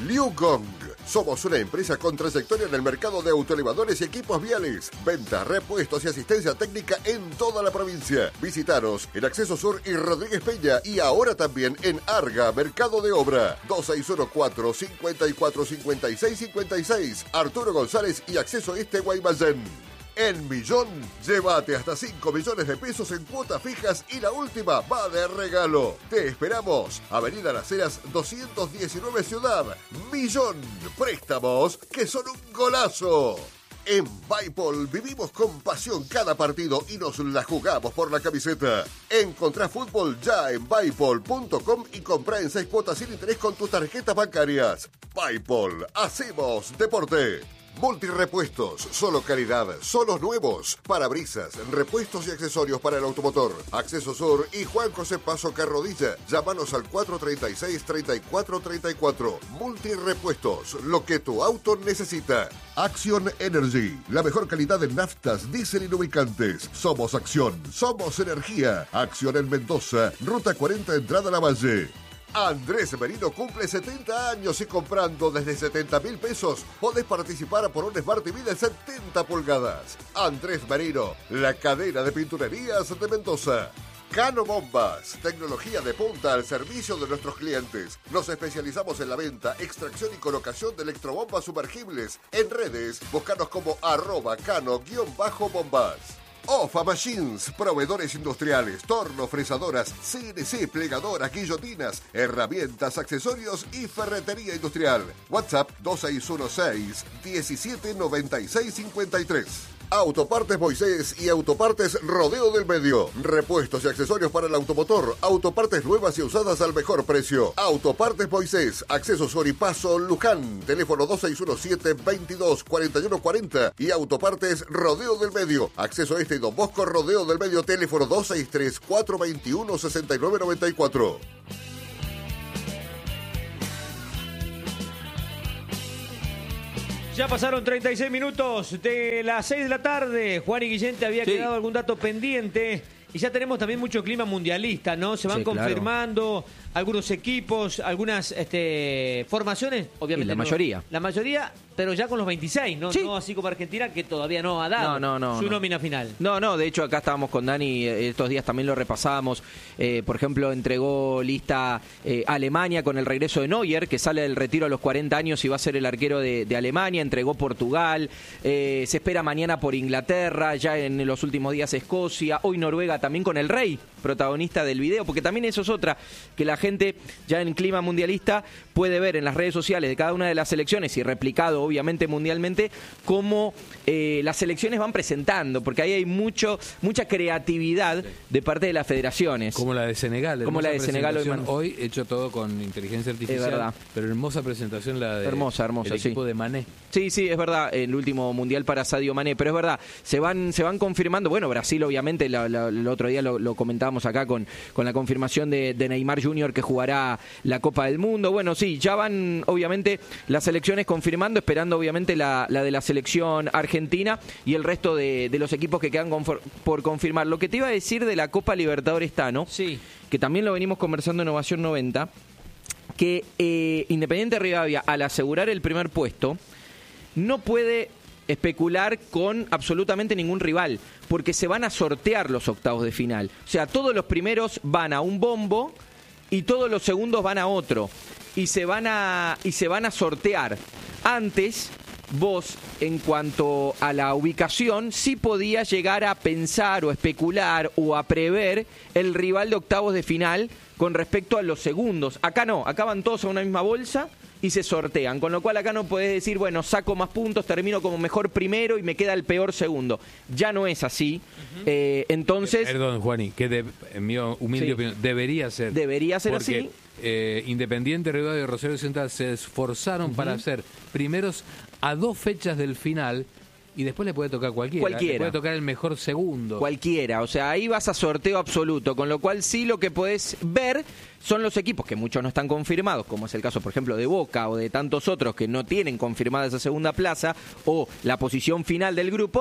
Liu Gong. Somos una empresa con trayectoria en el mercado de autoelevadores y equipos viales. Ventas, repuestos y asistencia técnica en toda la provincia. Visítanos en Acceso Sur y Rodríguez Peña y ahora también en Arga, Mercado de Obra. 2614-545656. Arturo González y Acceso Este Guaymallén. En Millón, llévate hasta 5 millones de pesos en cuotas fijas y la última va de regalo. Te esperamos. Avenida Las Heras 219 Ciudad. Millón. Préstamos que son un golazo. En Bipol vivimos con pasión cada partido y nos la jugamos por la camiseta. Encontrá fútbol ya en Bipol.com y comprá en 6 cuotas sin interés con tus tarjetas bancarias. Bipol, hacemos deporte. Multirepuestos, solo calidad, solos nuevos, parabrisas, repuestos y accesorios para el automotor. Acceso Sur y Juan José Paso Carrodilla. Llámanos al 436-3434. Multirepuestos, lo que tu auto necesita. Action Energy, la mejor calidad en naftas, diésel y lubricantes. Somos Acción, somos energía. Acción en Mendoza, Ruta 40, entrada a La Valle. Andrés Merino cumple 70 años y comprando desde 70.000 pesos podés participar por un Smart TV de 70 pulgadas. Andrés Merino, la cadena de pinturerías de Mendoza. Cano Bombas, tecnología de punta al servicio de nuestros clientes. Nos especializamos en la venta, extracción y colocación de electrobombas sumergibles. En redes, búscanos como @cano_bombas. OFA Machines, proveedores industriales, tornos, fresadoras, CNC, plegadoras, guillotinas, herramientas, accesorios y ferretería industrial. WhatsApp 2616-179653. Autopartes Moisés y Autopartes Rodeo del Medio. Repuestos y accesorios para el automotor. Autopartes nuevas y usadas al mejor precio. Autopartes Moisés, Acceso Sur y Paso Luján. Teléfono 2617-224140. Y Autopartes Rodeo del Medio. Acceso Este y Don Bosco Rodeo del Medio. Teléfono 263-421-6994. Ya pasaron 36 minutos de las 6 de la tarde. Juan y Guillén, te había quedado algún dato pendiente. Y ya tenemos también mucho clima mundialista, ¿no? Se van confirmando algunos equipos, algunas formaciones, obviamente. Y la mayoría. La mayoría, pero ya con los 26, ¿no? Sí. No así como Argentina, que todavía no ha dado su nómina final. No, de hecho acá estábamos con Dani, estos días también lo repasábamos. Por ejemplo, entregó lista Alemania con el regreso de Neuer, que sale del retiro a los 40 años y va a ser el arquero de Alemania. Entregó Portugal, se espera mañana por Inglaterra, ya en los últimos días Escocia, hoy Noruega también con el Rey, protagonista del video, porque también eso es otra, que la gente ya en clima mundialista puede ver en las redes sociales de cada una de las selecciones y replicado obviamente mundialmente cómo las selecciones van presentando, porque ahí hay mucha creatividad de parte de las federaciones. Como la de Senegal. Como la de Senegal hoy hecho todo con inteligencia artificial. Es verdad. Pero hermosa presentación la de hermosa, el equipo de Mané. Sí, es verdad, el último mundial para Sadio Mané, pero es verdad, se van confirmando. Bueno, Brasil obviamente, el otro día lo comentábamos acá con la confirmación de Neymar Jr. que jugará la Copa del Mundo. Bueno, sí, ya van obviamente las selecciones confirmando, esperando obviamente la de la selección argentina y el resto de los equipos que quedan por confirmar. Lo que te iba a decir de la Copa Libertadores Tano, que también lo venimos conversando en Ovación 90, que Independiente Rivadavia, al asegurar el primer puesto, no puede especular con absolutamente ningún rival, porque se van a sortear los octavos de final. O sea, todos los primeros van a un bombo y todos los segundos van a otro. Y se van a sortear. Antes, vos, en cuanto a la ubicación, sí podías llegar a pensar o especular o a prever el rival de octavos de final con respecto a los segundos. Acá no, acá van todos a una misma bolsa y se sortean, con lo cual acá no podés decir, bueno, saco más puntos, termino como mejor primero y me queda el peor segundo. Ya no es así. Entonces... Perdón, Juani, que en mi humilde opinión, debería ser. Debería ser así. Independiente, Rivadavia y Rosario Central se esforzaron para ser primeros a 2 fechas del final. Y después le puede tocar cualquiera. Le puede tocar el mejor segundo. Cualquiera. O sea, ahí vas a sorteo absoluto. Con lo cual sí lo que podés ver son los equipos que muchos no están confirmados, como es el caso, por ejemplo, de Boca o de tantos otros que no tienen confirmada esa segunda plaza o la posición final del grupo.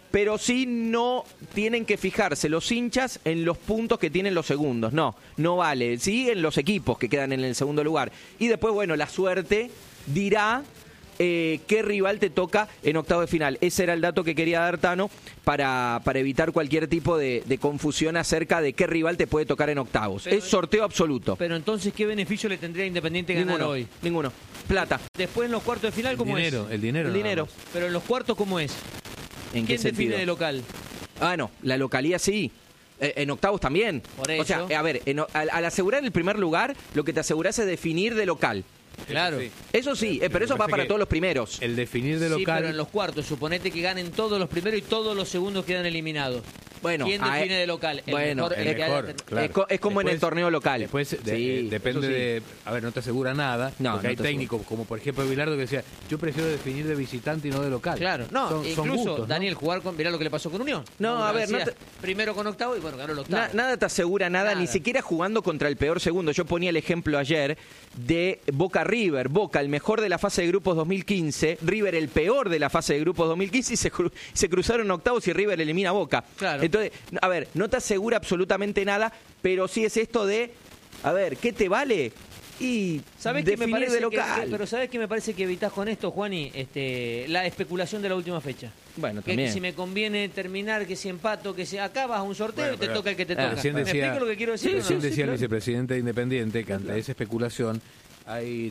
pero sí no tienen que fijarse los hinchas en los puntos que tienen los segundos. No vale. Sí, en los equipos que quedan en el segundo lugar. Y después, bueno, la suerte dirá qué rival te toca en octavo de final. Ese era el dato que quería dar Tano para evitar cualquier tipo de confusión acerca de qué rival te puede tocar en octavos. Pero, es sorteo absoluto. Pero entonces, ¿qué beneficio le tendría a Independiente ganar hoy? Ninguno. Plata. Después en los cuartos de final, ¿cómo es? El dinero. Pero en los cuartos, ¿cómo es? ¿En qué sentido? ¿Quién define de local? No, la localía sí. En octavos también. Por eso. O sea, a ver, al asegurar el primer lugar, lo que te aseguras es definir de local. Claro. Eso sí, pero eso va para todos los primeros. El definir de local. Sí, pero en los cuartos, suponete que ganen todos los primeros y todos los segundos quedan eliminados. Bueno, ¿quién define de local? El mejor, claro. Es como después, en el torneo local. Después depende de... A ver, no te asegura nada. Porque hay técnicos, como por ejemplo Bilardo, que decía, yo prefiero definir de visitante y no de local. Claro, incluso gustos, ¿no? Daniel, jugar con... Mirá lo que le pasó con Unión. Primero con octavo y bueno, ganó el octavo. Nada te asegura nada, ni siquiera jugando contra el peor segundo. Yo ponía el ejemplo ayer de Boca River. Boca, el mejor de la fase de grupos 2015. River, el peor de la fase de grupos 2015. Y se cruzaron octavos y River elimina a Boca. Claro. Entonces, a ver, no te asegura absolutamente nada, pero sí es esto de, a ver, ¿qué te vale? Y ¿sabés qué me parece de local? Pero ¿sabés qué me parece que evitás con esto, Juani? La especulación de la última fecha. Bueno, también. Que si me conviene terminar, que si empato, que si acá vas a un sorteo y te toca el que te toca. ¿Me explico lo que quiero decir? Recién decía el vicepresidente de Independiente que ante esa especulación hay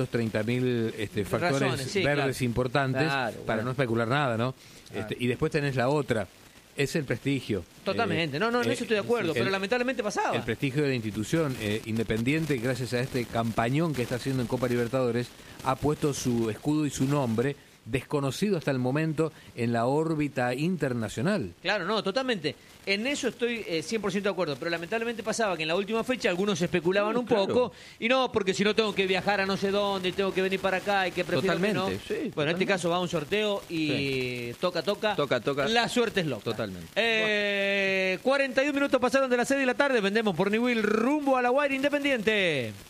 330.000 factores verdes importantes para no especular nada, ¿no? Y después tenés la otra. Es el prestigio. Totalmente. No, en eso estoy de acuerdo, pero lamentablemente pasaba. El prestigio de la institución Independiente, gracias a este campañón que está haciendo en Copa Libertadores, ha puesto su escudo y su nombre, desconocido hasta el momento, en la órbita internacional. Claro, no, totalmente. En eso estoy 100% de acuerdo, pero lamentablemente pasaba que en la última fecha algunos especulaban un poco, y no, porque si no tengo que viajar a no sé dónde, tengo que venir para acá y que prefiero que no. Bueno, en este caso va a un sorteo y toca. La suerte es loca. Totalmente. 41 minutos pasaron de las 6 de la tarde, vendemos por Newell rumbo a la Guaira Independiente.